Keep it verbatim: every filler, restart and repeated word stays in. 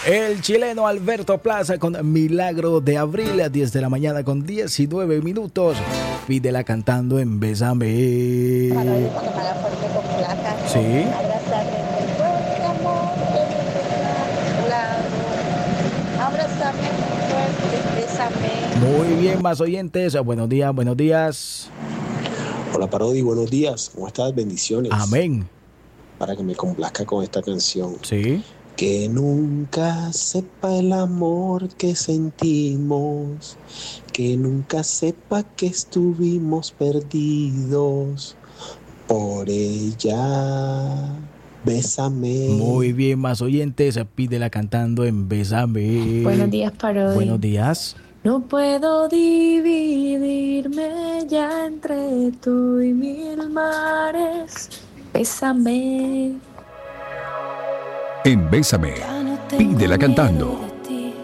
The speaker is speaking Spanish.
El chileno Alberto Plaza con Milagro de Abril a diez de la mañana con diecinueve minutos. Pídela cantando en Bésame. Para ir para que me haga fuerte con placa. Sí. Abrazarme con fuerte amor, que me claro. Abrazarme con fuerte, bésame. Muy bien, más oyentes. Buenos días, buenos días. Hola Parodi, buenos días. ¿Cómo estás? Bendiciones. Amén. Para que me complazca con esta canción. Sí. Que nunca sepa el amor que sentimos, que nunca sepa que estuvimos perdidos por ella. Bésame. Muy bien, más oyentes. Pídela cantando en Bésame. Buenos días, Parodi. Buenos días. No puedo dividirme ya entre tú y mil mares. Bésame. En Bésame, pídela cantando.